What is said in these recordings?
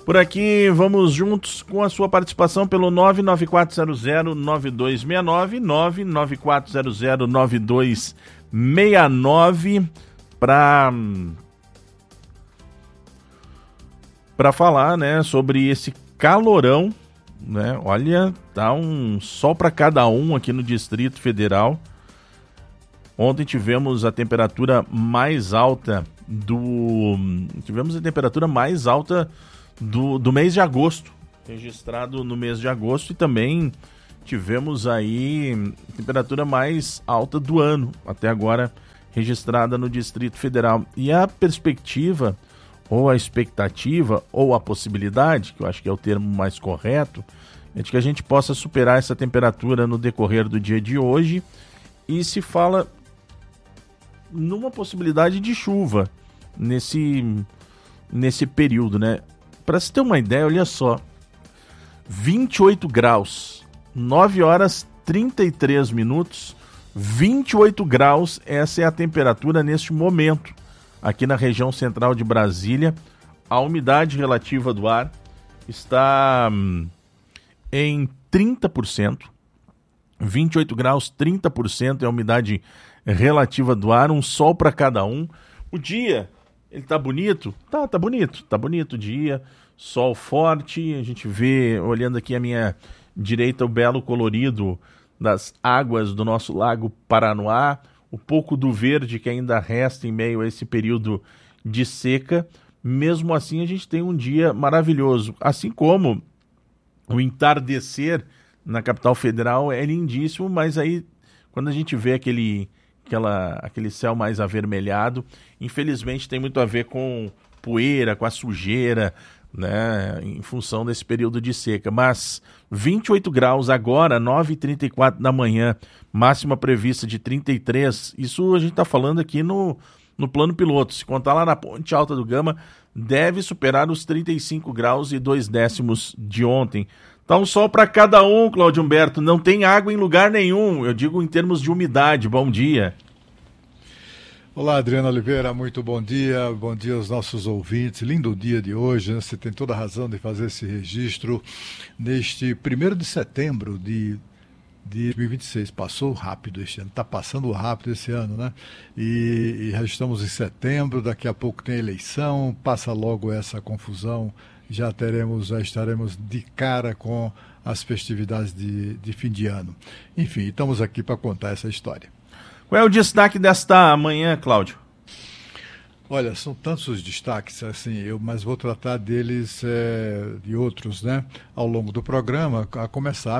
Por aqui, vamos juntos com a sua participação pelo 99400-9269, 99400-9269, para falar, né, sobre esse calorão, né? Olha, tá um sol para cada um aqui no Distrito Federal. Ontem tivemos a temperatura mais alta do mês de agosto, registrado no mês de agosto, e também tivemos aí a temperatura mais alta do ano, até agora registrada no Distrito Federal. E a perspectiva, ou a expectativa, ou a possibilidade, que eu acho que é o termo mais correto, é de que a gente possa superar essa temperatura no decorrer do dia de hoje, e se fala numa possibilidade de chuva nesse período, né? Para se ter uma ideia, olha só, 28 graus, 9 horas 33 minutos, 28 graus, essa é a temperatura neste momento, aqui na região central de Brasília. A umidade relativa do ar está em 30%, 28 graus, 30% é a umidade relativa do ar, um sol para cada um. O dia, ele tá bonito? Tá bonito o dia, sol forte, a gente vê, olhando aqui à minha direita, o belo colorido das águas do nosso Lago Paranoá, o pouco do verde que ainda resta em meio a esse período de seca. Mesmo assim, a gente tem um dia maravilhoso, assim como o entardecer na capital federal é lindíssimo, mas aí, quando a gente vê aquele céu mais avermelhado, infelizmente tem muito a ver com poeira, com a sujeira, né, em função desse período de seca. Mas 28 graus agora, 9h34 da manhã, máxima prevista de 33, isso a gente está falando aqui no plano piloto. Se contar lá na Ponte Alta do Gama, deve superar os 35 graus e 2 décimos de ontem. Tá um sol para cada um, Cláudio Humberto. Não tem água em lugar nenhum. Eu digo em termos de umidade. Bom dia. Olá, Adriano Oliveira. Muito bom dia. Bom dia aos nossos ouvintes. Lindo dia de hoje, né? Você tem toda a razão de fazer esse registro neste 1º de setembro de 2026. Passou rápido este ano. Está passando rápido esse ano, né? E já estamos em setembro. Daqui a pouco tem eleição. Passa logo essa confusão. Já estaremos de cara com as festividades de fim de ano. Enfim, estamos aqui para contar essa história. Qual é o destaque desta manhã, Cláudio? Olha, são tantos os destaques, assim, mas vou tratar deles de outros, né, ao longo do programa, a começar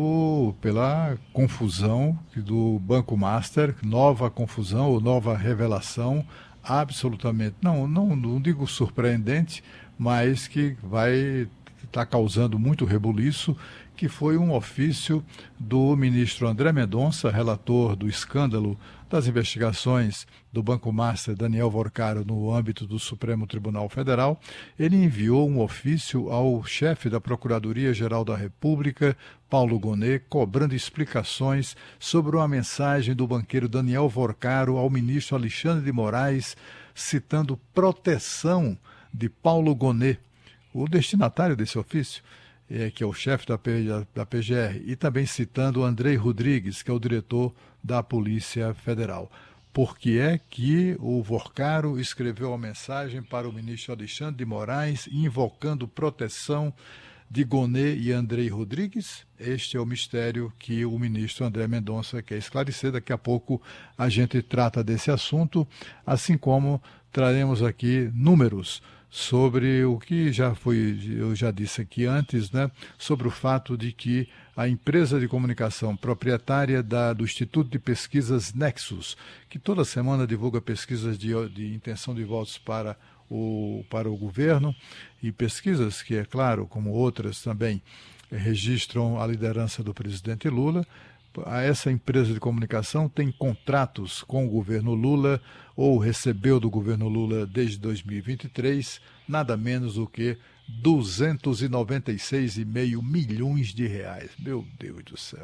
pela confusão do Banco Master, nova confusão ou nova revelação, absolutamente, não digo surpreendente, mas que vai estar causando muito rebuliço, que foi um ofício do ministro André Mendonça, relator do escândalo das investigações do Banco Master, Daniel Vorcaro, no âmbito do Supremo Tribunal Federal. Ele enviou um ofício ao chefe da Procuradoria-Geral da República, Paulo Gonet, cobrando explicações sobre uma mensagem do banqueiro Daniel Vorcaro ao ministro Alexandre de Moraes, citando proteção de Paulo Gonet, o destinatário desse ofício, que é o chefe da PGR, e também citando Andrei Rodrigues, que é o diretor da Polícia Federal. Por que é que o Vorcaro escreveu a mensagem para o ministro Alexandre de Moraes, invocando proteção de Gonet e Andrei Rodrigues? Este é o mistério que o ministro André Mendonça quer esclarecer. Daqui a pouco a gente trata desse assunto, assim como traremos aqui números sobre o que eu já disse aqui antes, né, sobre o fato de que a empresa de comunicação proprietária do Instituto de Pesquisas Nexus, que toda semana divulga pesquisas de intenção de votos para o governo, e pesquisas que, é claro, como outras também, registram a liderança do presidente Lula. Essa empresa de comunicação tem contratos com o governo Lula, ou recebeu do governo Lula desde 2023, nada menos do que 296,5 milhões de reais. Meu Deus do céu.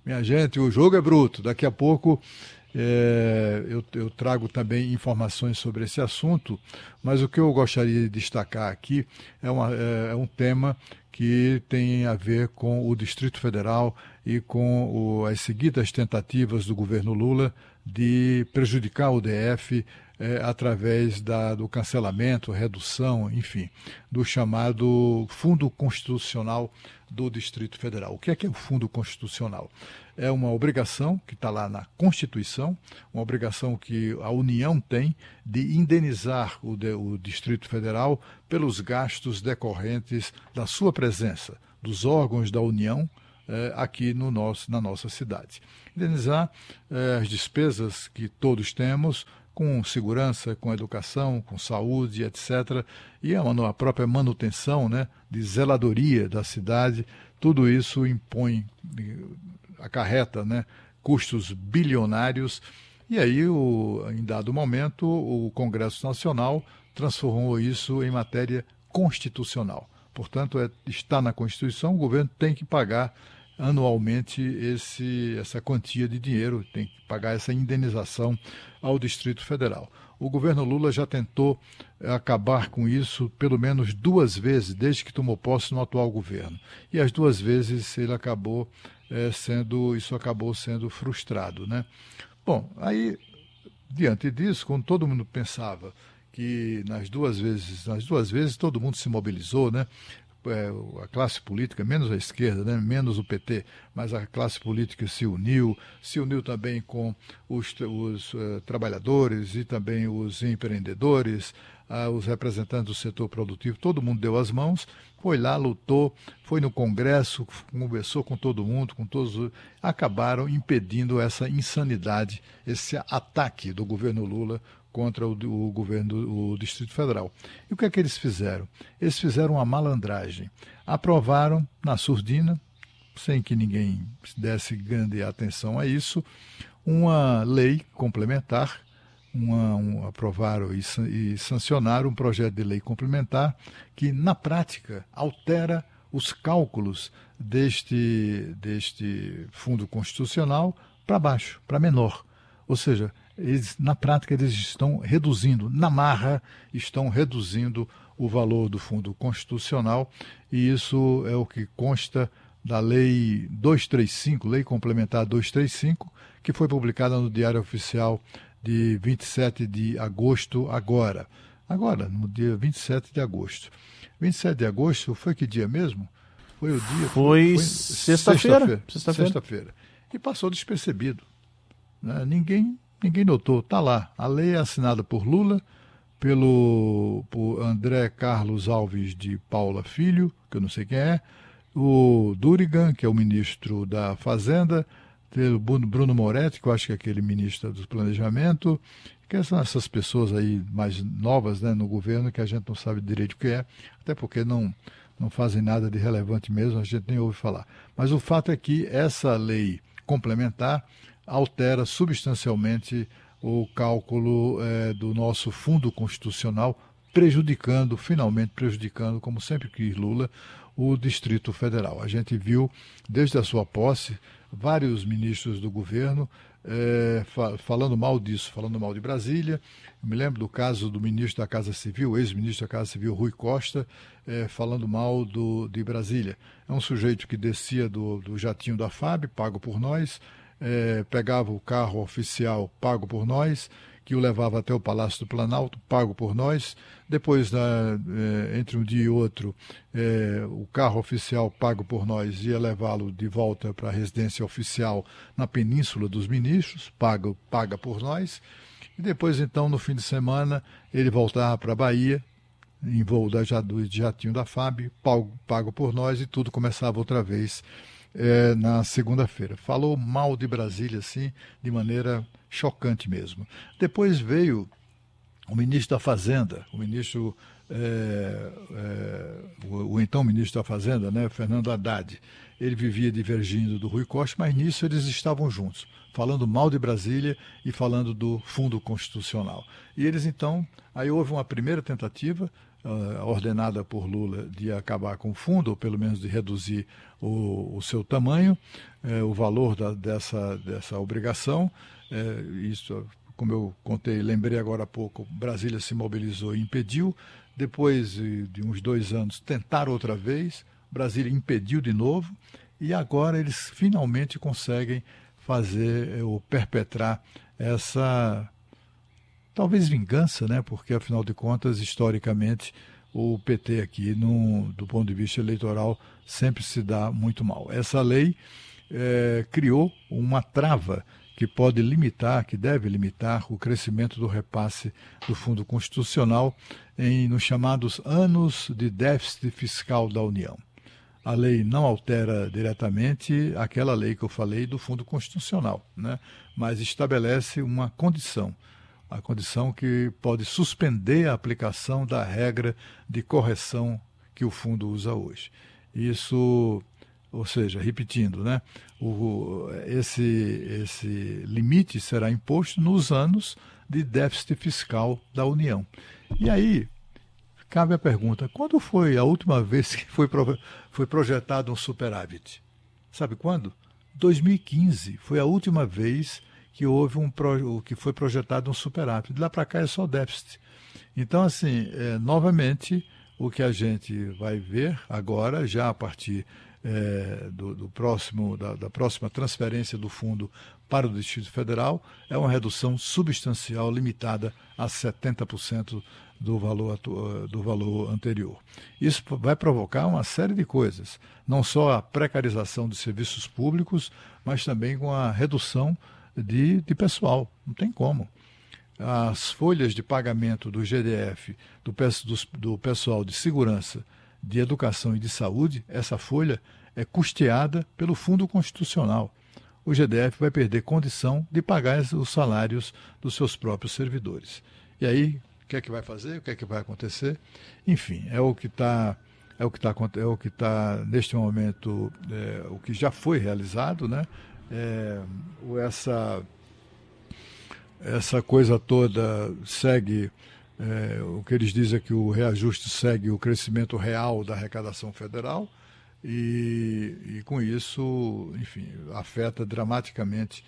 Minha gente, o jogo é bruto. Daqui a pouco eu trago também informações sobre esse assunto, mas o que eu gostaria de destacar aqui é um tema que tem a ver com o Distrito Federal e com as seguidas tentativas do governo Lula de prejudicar o DF através do cancelamento, redução, enfim, do chamado Fundo Constitucional do Distrito Federal. O que é o Fundo Constitucional? É uma obrigação que está lá na Constituição, uma obrigação que a União tem de indenizar o Distrito Federal pelos gastos decorrentes da sua presença, dos órgãos da União, aqui na nossa cidade. Indenizar as despesas que todos temos com segurança, com educação, com saúde, etc. E a própria manutenção, né, de zeladoria da cidade, tudo isso acarreta, né, custos bilionários. E aí, em dado momento, o Congresso Nacional transformou isso em matéria constitucional. Portanto, está na Constituição, o governo tem que pagar anualmente essa quantia de dinheiro, tem que pagar essa indenização ao Distrito Federal. O governo Lula já tentou acabar com isso pelo menos 2 vezes, desde que tomou posse no atual governo. E as 2 vezes isso acabou sendo frustrado, né? Bom, aí, diante disso, quando todo mundo pensava que nas duas vezes todo mundo se mobilizou, né? A classe política, menos a esquerda, né, menos o PT, mas a classe política se uniu também com os trabalhadores e também os empreendedores, os representantes do setor produtivo, todo mundo deu as mãos, foi lá, lutou, foi no Congresso, conversou com todo mundo, com todos, acabaram impedindo essa insanidade, esse ataque do governo Lula contra o governo do Distrito Federal. E o que é que eles fizeram? Eles fizeram uma malandragem. Aprovaram na surdina, sem que ninguém desse grande atenção a isso, uma lei complementar, aprovaram e sancionaram um projeto de lei complementar que, na prática, altera os cálculos deste fundo constitucional para baixo, para menor. Ou seja, na prática, eles estão reduzindo, na marra, estão reduzindo o valor do Fundo Constitucional, e isso é o que consta da Lei 235, Lei Complementar 235, que foi publicada no Diário Oficial de 27 de agosto, agora, no dia 27 de agosto. 27 de agosto foi que dia mesmo? Foi o dia... Foi sexta-feira. Sexta-feira. E passou despercebido, né? Ninguém notou, está lá. A lei é assinada por Lula, por André Carlos Alves de Paula Filho, que eu não sei quem é, o Durigan, que é o ministro da Fazenda, o Bruno Moretti, que eu acho que é aquele ministro do Planejamento, que são essas pessoas aí mais novas, né, no governo, que a gente não sabe direito o que é, até porque não fazem nada de relevante mesmo, a gente nem ouve falar. Mas o fato é que essa lei complementar altera substancialmente o cálculo do nosso Fundo Constitucional, finalmente prejudicando, como sempre quis Lula, o Distrito Federal. A gente viu, desde a sua posse, vários ministros do governo falando mal disso, falando mal de Brasília. Eu me lembro do caso do ministro da Casa Civil, ex-ministro da Casa Civil, Rui Costa, falando mal de Brasília. É um sujeito que descia do jatinho da FAB, pago por nós, pegava o carro oficial pago por nós, que o levava até o Palácio do Planalto, pago por nós. Depois, entre um dia e outro, o carro oficial pago por nós ia levá-lo de volta para a residência oficial na Península dos Ministros, paga por nós. E depois, então, no fim de semana, ele voltava para a Bahia, em voo do jatinho da FAB, pago por nós, e tudo começava outra vez na segunda-feira. Falou mal de Brasília, assim, de maneira chocante mesmo. Depois veio o ministro da Fazenda, o então ministro da Fazenda, né, Fernando Haddad. Ele vivia divergindo do Rui Costa, mas nisso eles estavam juntos, falando mal de Brasília e falando do Fundo Constitucional. E eles, então, aí houve uma primeira tentativa ordenada por Lula de acabar com o fundo, ou pelo menos de reduzir o seu tamanho, o valor dessa obrigação. Isso, como eu contei, lembrei agora há pouco, Brasília se mobilizou e impediu. Depois de uns 2 anos, tentaram outra vez, Brasília impediu de novo, e agora eles finalmente conseguem fazer ou perpetrar essa, talvez, vingança, né? Porque, afinal de contas, historicamente, o PT aqui, do ponto de vista eleitoral, sempre se dá muito mal. Essa lei criou uma trava que pode limitar, que deve limitar o crescimento do repasse do Fundo Constitucional nos chamados anos de déficit fiscal da União. A lei não altera diretamente aquela lei que eu falei do Fundo Constitucional, né? Mas estabelece uma condição, a condição que pode suspender a aplicação da regra de correção que o fundo usa hoje. Isso, ou seja, repetindo, né? Esse limite será imposto nos anos de déficit fiscal da União. E aí cabe a pergunta: quando foi a última vez que foi projetado um superávit? Sabe quando? 2015 foi a última vez que houve que foi projetado um superávit. De lá para cá é só déficit. Então, assim, novamente, o que a gente vai ver agora, já a partir da próxima transferência do fundo para o Distrito Federal, é uma redução substancial, limitada a 70% do valor anterior. Isso vai provocar uma série de coisas, não só a precarização dos serviços públicos, mas também com a redução de pessoal. Não tem como. As folhas de pagamento do GDF, do pessoal de segurança, de educação e de saúde, essa folha é custeada pelo Fundo Constitucional. O GDF vai perder condição de pagar os salários dos seus próprios servidores. E aí, o que é que vai fazer? O que é que vai acontecer? Enfim, é o que está neste momento, o que já foi realizado, né? Essa coisa toda segue, o que eles dizem é que o reajuste segue o crescimento real da arrecadação federal e com isso, enfim, afeta dramaticamente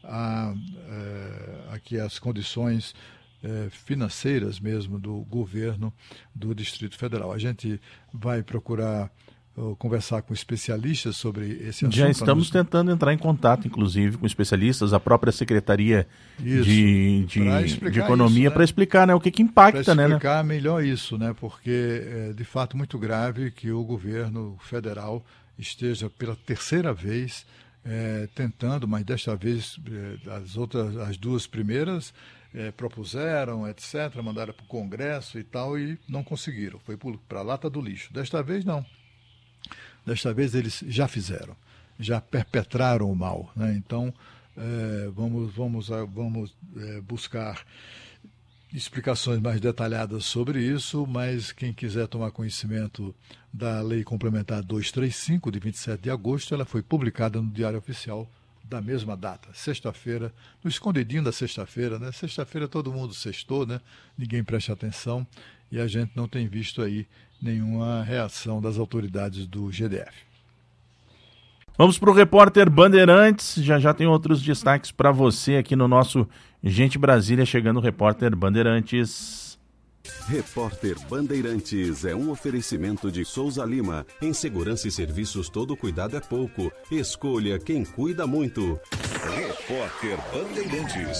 aqui as condições financeiras mesmo do governo do Distrito Federal. A gente vai procurar conversar com especialistas sobre esse assunto. Já estamos tentando entrar em contato, inclusive, com especialistas, a própria Secretaria de Economia, para explicar, né, o que impacta. Para explicar melhor isso, né, porque é de fato muito grave que o governo federal esteja pela terceira vez tentando, mas desta vez as duas primeiras propuseram, etc., mandaram para o Congresso e tal, e não conseguiram. Foi para a lata do lixo. Desta vez, não. Desta vez eles já fizeram, já perpetraram o mal, né? Então, vamos buscar explicações mais detalhadas sobre isso, mas quem quiser tomar conhecimento da Lei Complementar 235, de 27 de agosto, ela foi publicada no Diário Oficial da mesma data, sexta-feira, no escondidinho da sexta-feira, né? Sexta-feira todo mundo sextou, né? Ninguém presta atenção e a gente não tem visto aí nenhuma reação das autoridades do GDF. Vamos para o repórter Bandeirantes, já tem outros destaques para você aqui no nosso Gente Brasília, chegando o repórter Bandeirantes. Repórter Bandeirantes é um oferecimento de Souza Lima. Em segurança e serviços, todo cuidado é pouco. Escolha quem cuida muito. Repórter Bandeirantes.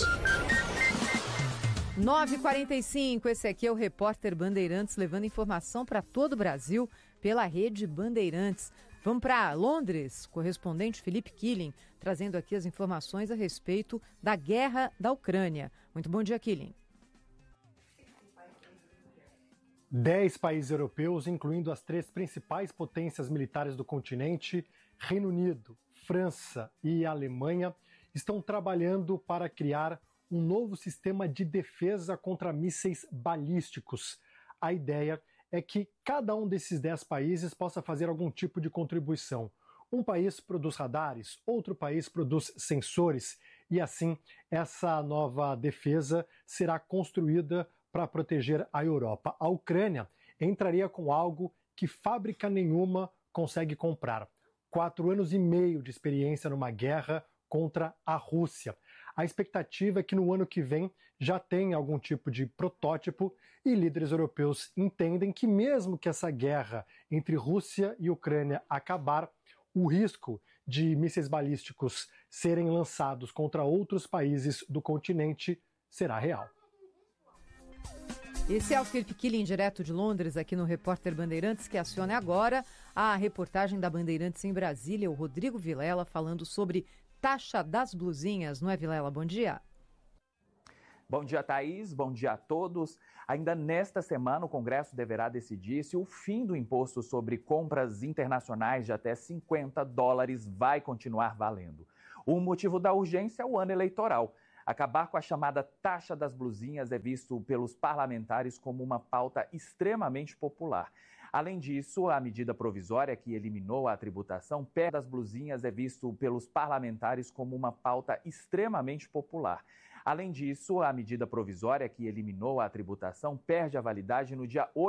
9h45, esse aqui é o repórter Bandeirantes, levando informação para todo o Brasil pela rede Bandeirantes. Vamos para Londres, correspondente Felipe Killing, trazendo aqui as informações a respeito da guerra da Ucrânia. Muito bom dia, Killing. 10 países europeus, incluindo as 3 principais potências militares do continente, Reino Unido, França e Alemanha, estão trabalhando para criar um novo sistema de defesa contra mísseis balísticos. A ideia é que cada um desses 10 países possa fazer algum tipo de contribuição. Um país produz radares, outro país produz sensores, e assim essa nova defesa será construída para proteger a Europa. A Ucrânia entraria com algo que fábrica nenhuma consegue comprar. 4 anos e meio de experiência numa guerra contra a Rússia. A expectativa é que no ano que vem já tenha algum tipo de protótipo e líderes europeus entendem que mesmo que essa guerra entre Rússia e Ucrânia acabar, o risco de mísseis balísticos serem lançados contra outros países do continente será real. Esse é o Felipe Killing, direto de Londres, aqui no Repórter Bandeirantes, que aciona agora a reportagem da Bandeirantes em Brasília, o Rodrigo Vilela, falando sobre taxa das blusinhas. Não é, Vilela? Bom dia. Bom dia, Thaís. Bom dia a todos. Ainda nesta semana, o Congresso deverá decidir se o fim do imposto sobre compras internacionais de até $50 vai continuar valendo. O motivo da urgência é o ano eleitoral. Acabar com a chamada taxa das blusinhas é visto pelos parlamentares como uma pauta extremamente popular. Além disso, a medida provisória que eliminou a tributação perto das blusinhas é visto pelos parlamentares como uma pauta extremamente popular. Além disso, a medida provisória que eliminou a tributação perde a validade no dia 8